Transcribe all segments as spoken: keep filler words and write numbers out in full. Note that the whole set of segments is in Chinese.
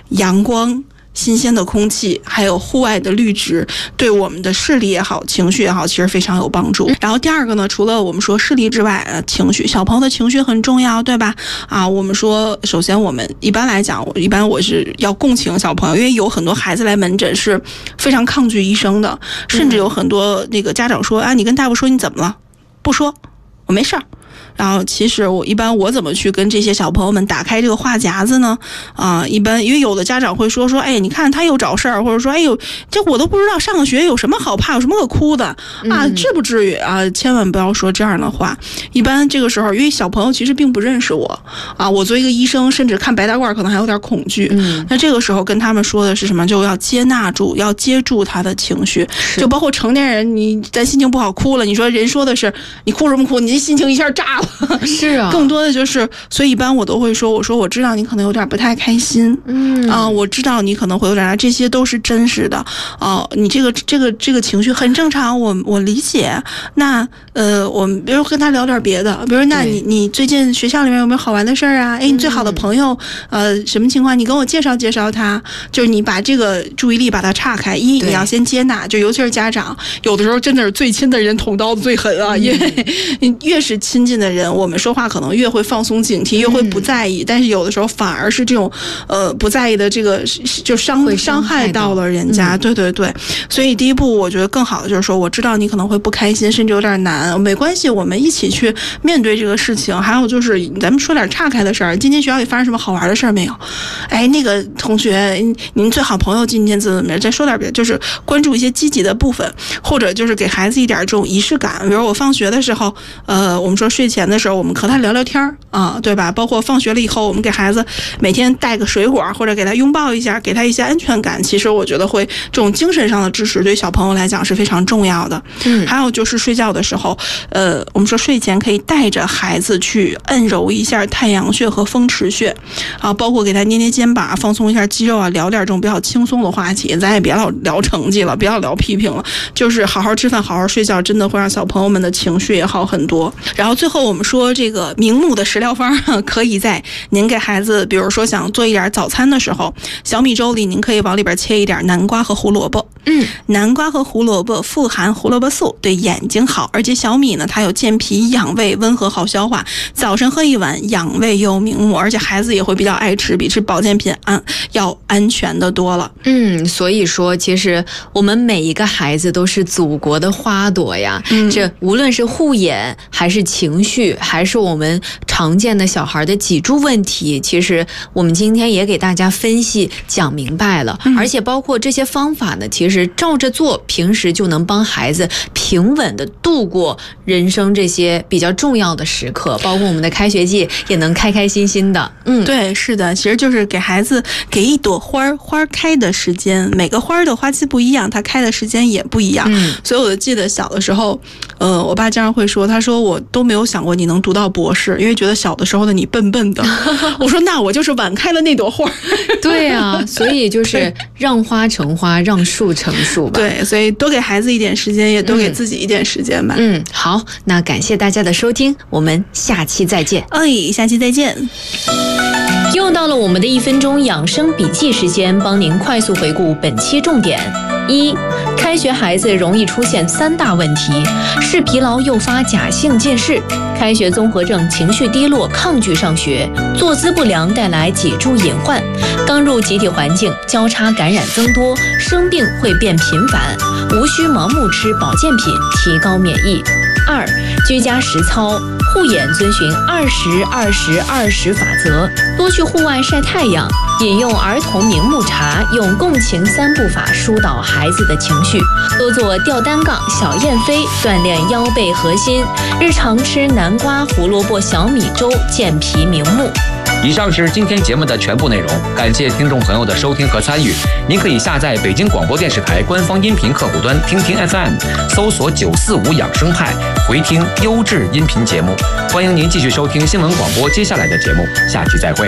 阳光、新鲜的空气，还有户外的绿植，对我们的视力也好，情绪也好，其实非常有帮助。然后第二个呢，除了我们说视力之外，呃，情绪，小朋友的情绪很重要，对吧？啊，我们说，首先我们一般来讲，我一般我是要共情小朋友，因为有很多孩子来门诊是非常抗拒医生的，甚至有很多那个家长说，啊，你跟大夫说你怎么了？不说，我没事儿。然后其实我一般我怎么去跟这些小朋友们打开这个话匣子呢？啊、呃，一般因为有的家长会说说，哎，你看他又找事儿，或者说，哎呦，这我都不知道上个学有什么好怕，有什么可哭的啊？至不至于啊！千万不要说这样的话。一般这个时候，因为小朋友其实并不认识我啊，我作为一个医生，甚至看白大褂可能还有点恐惧。嗯，那这个时候跟他们说的是什么？就要接纳住，要接住他的情绪，就包括成年人，你咱心情不好哭了，你说人说的是你哭什么哭？你这心情一下炸了。 是啊， 更多的就是，所以一般我都会说，我说我知道你可能有点不太开心，嗯啊、呃，我知道你可能会有点，这些都是真实的啊、呃，你这个这个这个情绪很正常，我我理解。那呃，我们比如跟他聊点别的，比如那你你最近学校里面有没有好玩的事儿啊？哎，你最好的朋友、嗯、呃什么情况？你跟我介绍介绍他，就是你把这个注意力把它岔开。一，你要先接纳，就尤其是家长，有的时候真的是最亲的人捅刀子最狠啊，嗯、因为越是亲近的人，我们说话可能越会放松警惕，越会不在意，嗯、但是有的时候反而是这种呃不在意的这个就伤伤害到了人家，嗯、对对对。所以第一步，我觉得更好的就是说，我知道你可能会不开心，甚至有点难，没关系，我们一起去面对这个事情。还有就是咱们说点岔开的事儿，今天学校里发生什么好玩的事儿没有？哎，那个同学，您最好朋友今天怎么怎么样？再说点别的，就是关注一些积极的部分，或者就是给孩子一点这种仪式感。比如我放学的时候，呃，我们说睡前的时候，我们和他聊聊天啊，对吧？包括放学了以后，我们给孩子每天带个水果，或者给他拥抱一下，给他一些安全感。其实我觉得会这种精神上的支持，对小朋友来讲是非常重要的。嗯，还有就是睡觉的时候，呃，我们说睡前可以带着孩子去按揉一下太阳穴和风池穴啊，包括给他捏捏肩膀，放松一下肌肉啊，聊点这种比较轻松的话题。咱也别老聊成绩了，别老聊批评了，就是好好吃饭，好好睡觉，真的会让小朋友们的情绪也好很多。然后最后我们说这个明目的食疗方，可以在您给孩子，比如说想做一点早餐的时候，小米粥里您可以往里边切一点南瓜和胡萝卜。嗯，南瓜和胡萝卜富含胡萝卜素，对眼睛好，而且小米呢，它有健脾养胃、温和好消化，早晨喝一碗养胃又明目，而且孩子也会比较爱吃，比吃保健品安要安全的多了。 嗯，所以说其实我们每一个孩子都是祖国的花朵呀，嗯、这无论是护眼还是情绪，还是我们常见的小孩的脊柱问题，其实我们今天也给大家分析讲明白了，嗯、而且包括这些方法呢，其实照着做，平时就能帮孩子平稳的度过人生这些比较重要的时刻，包括我们的开学季也能开开心心的。 嗯，对，是的，其实就是给孩子给一朵花花开的时间，每个花的花期不一样，它开的时间也不一样。嗯，所以我就记得小的时候，呃，我爸经常会说，他说我都没有想过你能读到博士，因为觉得小的时候的你笨笨的。我说那我就是晚开了那朵花。 对啊，所以就是让花成花，让树成树吧。 对，所以多给孩子一点时间，也多给自己一点时间吧。 嗯，好，那感谢大家的收听，我们下期再见。 哎，下期再见。 又到了我们的一分钟养生笔记时间，帮您快速回顾本期重点。一、开学孩子容易出现三大问题：视疲劳诱发假性近视，开学综合症情绪低落抗拒上学，坐姿不良带来脊柱隐患，刚入集体环境交叉感染增多，生病会变频繁，无需盲目吃保健品提高免疫。二、居家实操，护眼遵循二十二十二十法则，多去户外晒太阳，饮用儿童明目茶，用共情三步法疏导孩子的情绪，多做吊单杠、小燕飞，锻炼腰背核心，日常吃南瓜、胡萝卜、小米粥，健脾明目。 以上是今天节目的全部内容，感谢听众朋友的收听和参与。您可以下载北京广播电视台官方音频客户端听听 F M， 搜索九四五养生派，回听优质音频节目。欢迎您继续收听新闻广播接下来的节目，下期再会。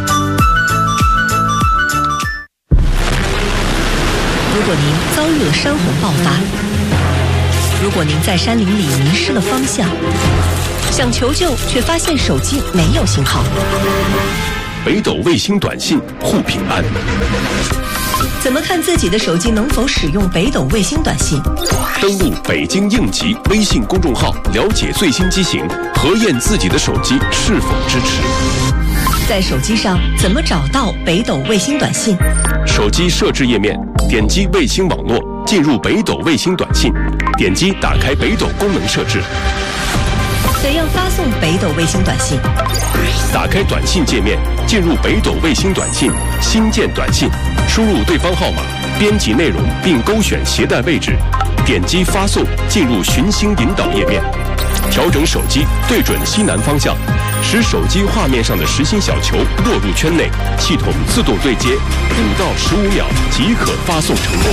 如果您遭遇了山洪爆发，如果您在山林里迷失了方向，想求救却发现手机没有信号， 北斗卫星短信护平安。 怎么看自己的手机能否使用北斗卫星短信？ 登录北京应急微信公众号，了解最新机型，核验自己的手机是否支持。 在手机上怎么找到北斗卫星短信？ 手机设置页面，点击卫星网络，进入北斗卫星短信，点击打开北斗功能设置。 怎样发送北斗卫星短信？ 打开短信界面，进入北斗卫星短信，新建短信，输入对方号码，编辑内容并勾选携带位置，点击发送，进入寻星引导页面，调整手机对准西南方向，使手机画面上的实心小球落入圈内，系统自动对接，五到十五秒即可发送成功。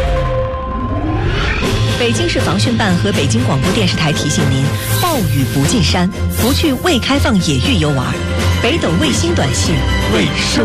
北京市防汛办和北京广播电视台提醒您：暴雨不进山，不去未开放野域游玩。北斗卫星短信为生